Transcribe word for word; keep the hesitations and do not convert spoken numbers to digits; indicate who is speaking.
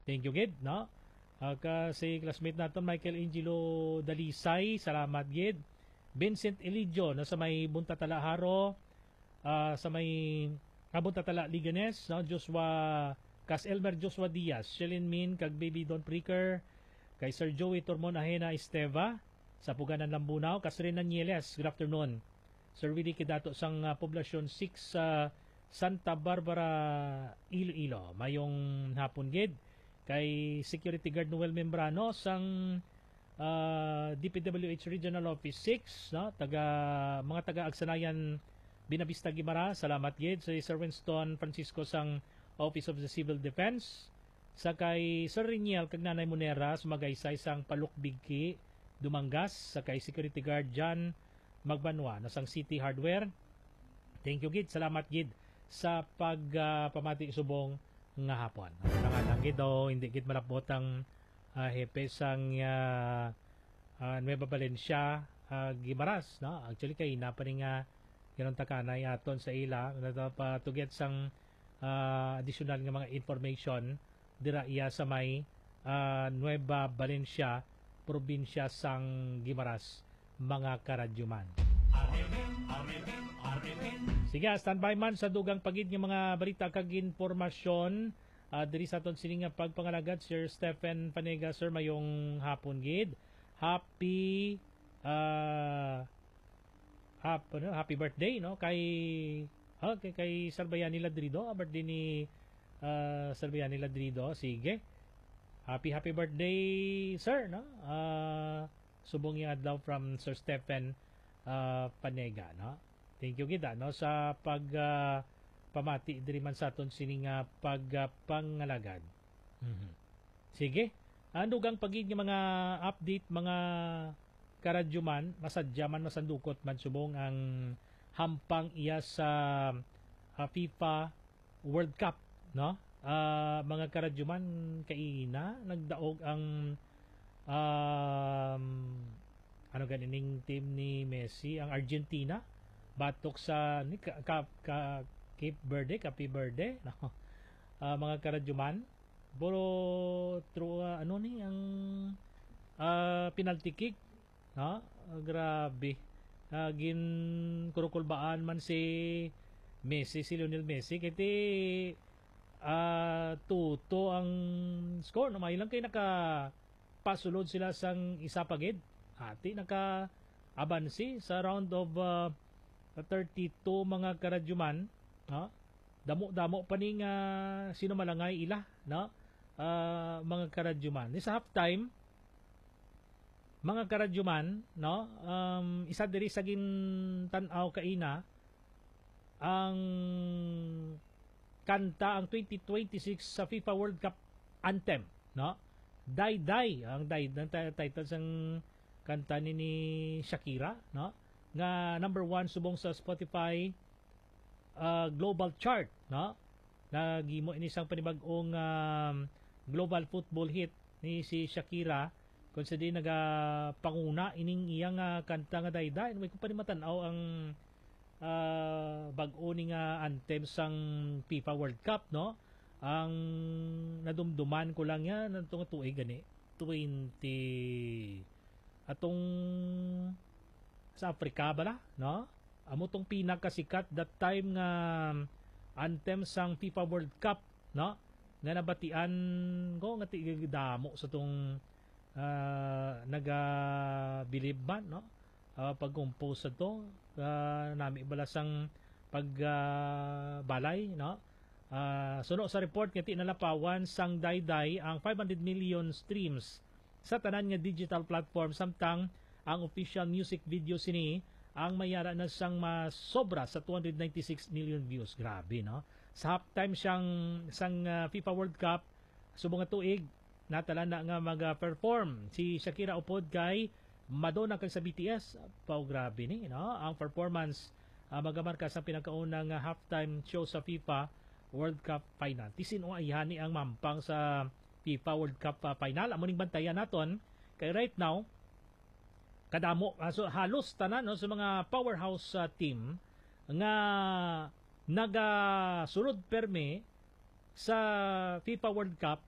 Speaker 1: Thank you gid, no? Uh, kasi classmate naton Michael Angelo Dalisay, salamat gid. Vincent Elidio na sa may Buntatala Haro, uh, sa may uh, Buntatala Liganes, no? Joshua Cas Elmer Joshua Diaz, Shelin Min kag Baby Don Preaker, kay Sir Joey Tormon Ahena Esteva sa Puganan Lambunaw, Kasrin Nieles, good afternoon. Sir Willie Kidato sang uh, Poblasyon six sa uh, Santa Barbara, Iloilo. Mayong hapon gid kay Security Guard Noel Membrano sang uh, D P W H Regional Office six, no? Taga mga taga Agsanayan Binabista Gimara, salamat gid sa Sir Winston Francisco sang Office of the Civil Defense, sa kay Sir Riniel kag Nanay Monera sumagaysay sang Palukbigki Dumangas, sa kay Security Guard John Magbanwa na sang City Hardware. Thank you gid, salamat gid sa pagpamati uh, subong nga hapon. Ang lang gid do hindi gid malapot ang uh, hepe sang uh, uh, Nueva Valencia uh, Gimaras, no? Actually kay napaning nga ganun takanay aton sa ila na to get sang uh, additional nga mga information dira iya sa may uh, Nueva Valencia, probinsya sang Gimaras, mga karadyuman. Sige, standby man sa dugang pagid ng mga balita kag informasyon uh, diri sa aton sining nga pagpangalagad Sir Stephen Panega. Sir, mayong hapon gid. Happy uh, happy, no? Happy birthday, no, kay okay, kay Sarbayani Ladrido, birthday ni uh, Sarbayani Ladrido. Sige, happy happy birthday sir, no? Uh, subong yung adlaw from Sir Stephen uh, Panega, no? Thank you gid, no, sa pag uh, pamati diri man sa aton sining uh, pagpangalagad. Uh, mm-hmm. Sige, ano gang pagid nga mga update mga karadyoman, masadyaman masandukot man subong ang hampang iya sa uh, FIFA World Cup, no? Uh, mga karadyoman kaina nagdaog ang um, ano ganining team ni Messi, ang Argentina batok sa ni ka, ka, ka, Cape Verde, Cape Verde, no? Uh, mga karadyoman, pero through uh, ano ni ang uh, penalty kick, no? Uh, grabe. Uh, gin kurukulbaan man si Messi, si Lionel Messi, kiti uh, tuto ang score, no? May lang kay naka pasulod sila sang isa pagid, ati naka abansi sa round of uh, thirty-two mga karadyuman, no? Damo-damo pa ning uh, sino malangay ila, no? Uh, mga karadyuman ni sa halftime mga karadyuman, no? Um, isa diri sa gin tan-aw kaina ang kanta, ang twenty twenty-six sa FIFA World Cup anthem, no? Day Day ang day ang title sang kanta ni, ni Shakira, no? Nga number one subong sa Spotify uh, global chart, no? Nagimo ini sang panibag-ong um, global football hit ni si Shakira kung sa di nagapanguna ining iyang uh, kanta nga dayday. May kung panimatan-aw ang uh, bag-o ni nga anthem sang FIFA World Cup, no? Ang nadumduman ko lang yan natong tuig gani twenty atong sa Africa bala, no? Amo tong pinakasikat that time nga anthem sang FIFA World Cup, no? Nga nabatian ko nga tigdamo sa tong uh, naga-believe man, no? Uh, pag-compose sa to uh, nami bala sang pagbalay, uh, no? Uh, suno sa report nga tinalapawan sang dayday ang five hundred million streams sa tanan nga digital platform, samtang ang official music video sini ang mayara na sang masobra sa two hundred ninety-six million views. Grabe, no? Sa halftime siyang sang uh, FIFA World Cup subong nga tuig natala na nga mag-perform si Shakira upod kay Madonna kag sa B T S. Pao, grabe ni, no? Ang performance uh, magamarka sa pinakaunang uh, halftime show sa FIFA World Cup final. Tisin o ayhani ang mampang sa FIFA World Cup uh, final. Amo ning bantayan naton kay right now kadamo so, halos tanan, no, sa mga powerhouse uh, team nga nagasulod perme sa FIFA World Cup